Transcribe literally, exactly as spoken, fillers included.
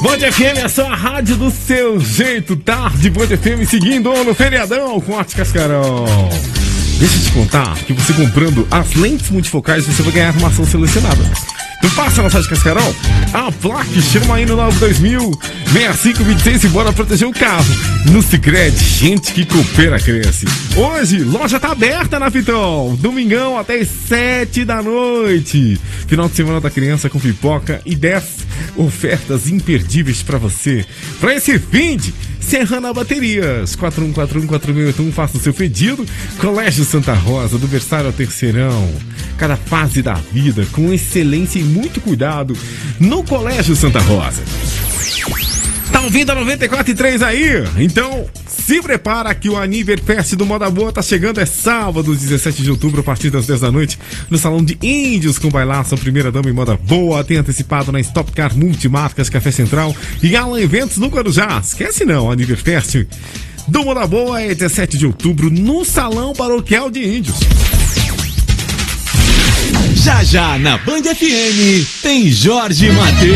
Band F M é só a rádio do seu jeito. Tarde Band F M seguindo no feriadão com Óticas Cascarão. Deixa eu te contar que você comprando as lentes multifocais você vai ganhar armação selecionada. Então passa na Óticas Cascarão, a placa chama aí no nove dois mil, sessenta e cinco vinte e seis e bora proteger o carro. No Sicredi, gente que coopera cresce. Hoje, loja tá aberta na Pitol. Domingão até as sete da noite. Final de semana da criança com pipoca e dez ofertas imperdíveis pra você. Pra esse fim de Serrana Baterias, quatro um quatro um quatro seis oito um, faça o seu pedido. Colégio Santa Rosa, do berçário ao terceirão. Cada fase da vida com excelência e muito cuidado no Colégio Santa Rosa. Tá ouvindo a noventa e quatro e três aí? Então se prepara que o Aniverfest do Moda Boa tá chegando. É sábado, dezessete de outubro, a partir das dez da noite, no Salão de Índios, com bailaço, primeira dama e moda boa. Tem antecipado na Stop Car Multimarcas, Café Central e Alan Eventos no Guarujá. Esquece não, Aniverfest do Moda Boa é dezessete de outubro no Salão Paroquial de Índios. Já já na Band F M tem Jorge Mateus.